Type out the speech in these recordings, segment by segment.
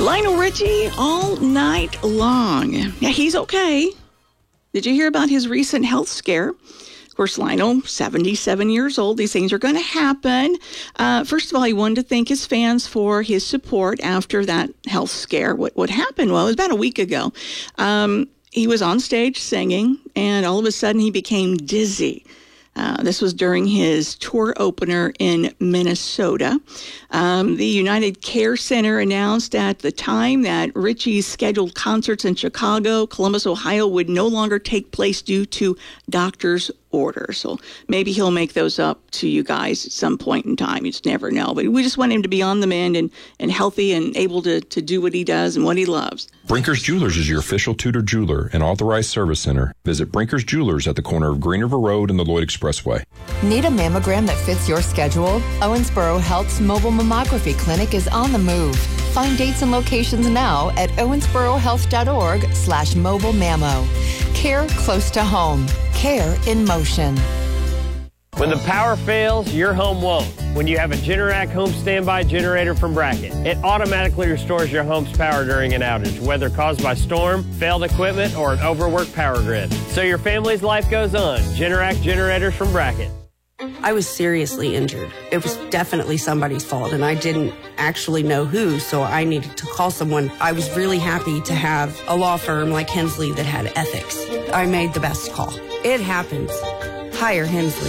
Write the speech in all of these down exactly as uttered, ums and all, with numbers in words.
Lionel Richie all night long. Yeah, he's okay. Did you hear about his recent health scare? Of course, Lionel, seventy-seven years old. These things are going to happen. Uh, first of all, he wanted to thank his fans for his support after that health scare. What what happened? Well, it was about a week ago. Um, he was on stage singing, and all of a sudden he became dizzy. Uh, this was during his tour opener in Minnesota. Um, the United Care Center announced at the time that Richie's scheduled concerts in Chicago, Columbus, Ohio would no longer take place due to doctor's order. So maybe he'll make those up to you guys at some point in time. You just never know. But we just want him to be on the mend and, and healthy and able to, to do what he does and what he loves. Brinkers Jewelers is your official Tudor jeweler and authorized service center. Visit Brinkers Jewelers at the corner of Green River Road and the Lloyd Expressway. Need a mammogram that fits your schedule? Owensboro Health's mobile mammography clinic is on the move. Find dates and locations now at owensborohealth.org slash mobile mammo. Care close to home. Care in motion. When the power fails, your home won't. When you have a Generac home standby generator from Bracket, it automatically restores your home's power during an outage, whether caused by storm, failed equipment, or an overworked power grid. So your family's life goes on. Generac generators from Bracket. I was seriously injured. It was definitely somebody's fault, and I didn't actually know who, so I needed to call someone. I was really happy to have a law firm like Hensley that had ethics. I made the best call. It happens. Hire Hensley.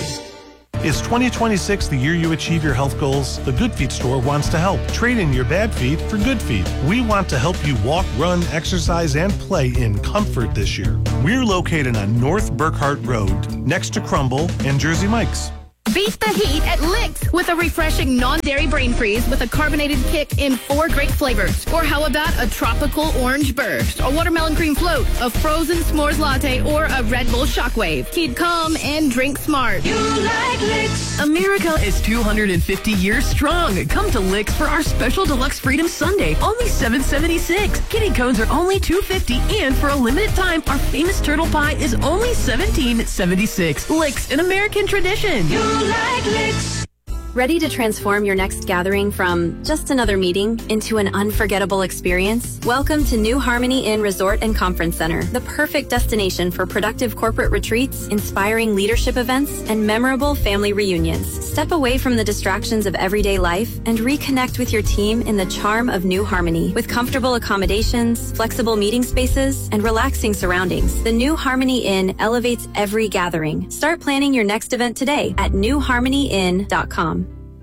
Is twenty twenty-six the year you achieve your health goals? The Good Feet store wants to help. Trade in your bad feet for good feet. We want to help you walk, run, exercise, and play in comfort this year. We're located on North Burkhart Road, next to Crumble and Jersey Mike's. Beat the heat at Licks with a refreshing non-dairy brain freeze with a carbonated kick in four great flavors. Or how about a tropical orange burst, a watermelon cream float, a frozen s'mores latte, or a Red Bull shockwave. Keep calm and drink smart. You like Licks. America is two hundred fifty years strong. Come to Licks for our special deluxe Freedom Sunday, only seven seventy-six. Kitty cones are only two fifty, and for a limited time, our famous turtle pie is only seventeen seventy-six. Licks, an American tradition. You like Licks. Ready to transform your next gathering from just another meeting into an unforgettable experience? Welcome to New Harmony Inn Resort and Conference Center, the perfect destination for productive corporate retreats, inspiring leadership events, and memorable family reunions. Step away from the distractions of everyday life and reconnect with your team in the charm of New Harmony. With comfortable accommodations, flexible meeting spaces, and relaxing surroundings, the New Harmony Inn elevates every gathering. Start planning your next event today at new harmony inn dot com.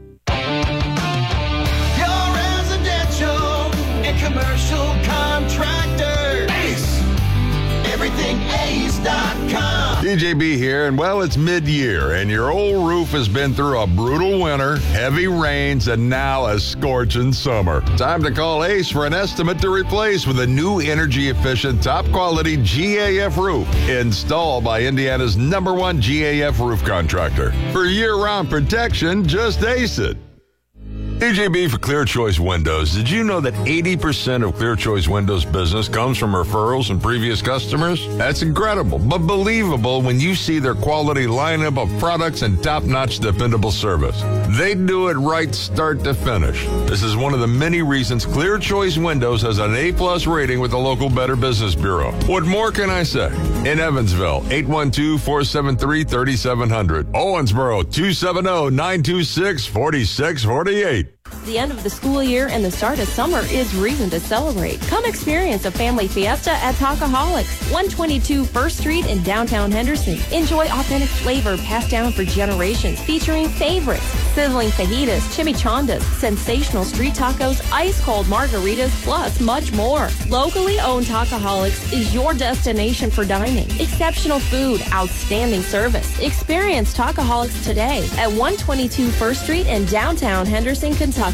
Commercial contractor. Ace. Everything ace dot com. D J B here, and well, it's mid-year, and your old roof has been through a brutal winter, heavy rains, and now a scorching summer. Time to call Ace for an estimate to replace with a new energy-efficient, top-quality G A F roof installed by Indiana's number one G A F roof contractor. For year-round protection, just Ace it. D J B for Clear Choice Windows. Did you know that eighty percent of Clear Choice Windows business comes from referrals and previous customers? That's incredible, but believable when you see their quality lineup of products and top-notch dependable service. They do it right start to finish. This is one of the many reasons Clear Choice Windows has an A-plus rating with the local Better Business Bureau. What more can I say? In Evansville, eight one two, four seven three, three seven zero zero. Owensboro, two seven zero, nine two six, four six four eight. The end of the school year and the start of summer is reason to celebrate. Come experience a family fiesta at Talkaholics, one twenty-two First Street in downtown Henderson. Enjoy authentic flavor passed down for generations, featuring favorites, sizzling fajitas, chimichangas, sensational street tacos, ice-cold margaritas, plus much more. Locally owned Talkaholics is your destination for dining. Exceptional food, outstanding service. Experience Talkaholics today at one twenty-two First Street in downtown Henderson, Kentucky.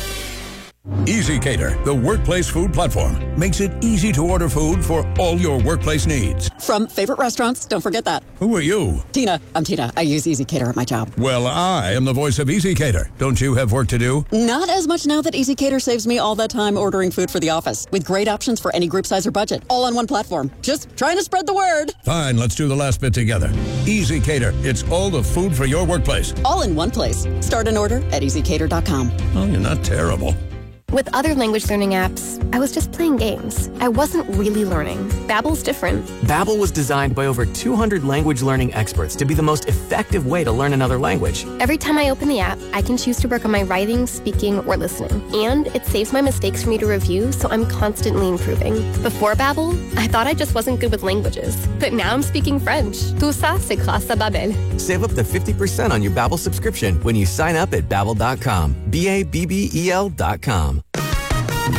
EasyCater, the workplace food platform, makes it easy to order food for all your workplace needs. From favorite restaurants, don't forget that. Who are you? Tina. I'm Tina. I use EasyCater at my job. Well, I am the voice of EasyCater. Don't you have work to do? Not as much now that EasyCater saves me all that time ordering food for the office, with great options for any group size or budget, all on one platform. Just trying to spread the word. Fine, let's do the last bit together. EasyCater, it's all the food for your workplace. All in one place. Start an order at easy cater dot com. Oh, you're not terrible. With other language learning apps, I was just playing games. I wasn't really learning. Babbel's different. Babbel was designed by over two hundred language learning experts to be the most effective way to learn another language. Every time I open the app, I can choose to work on my writing, speaking, or listening. And it saves my mistakes for me to review, so I'm constantly improving. Before Babbel, I thought I just wasn't good with languages. But now I'm speaking French. Tout ça, c'est grâce à Babbel. Save up to fifty percent on your Babbel subscription when you sign up at Babbel dot com. B A B B E L dot com.